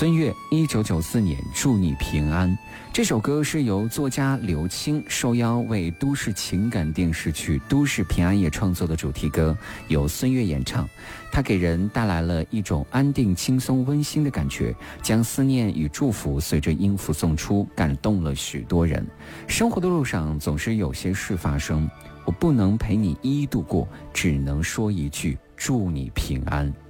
孙悦1994年《祝你平安》这首歌是由作家刘青受邀为都市情感电视剧《都市平安夜》创作的主题歌，由孙悦演唱。它给人带来了一种安定、轻松、温馨的感觉，将思念与祝福随着音符送出，感动了许多人。生活的路上总是有些事发生，我不能陪你一一度过，只能说一句祝你平安。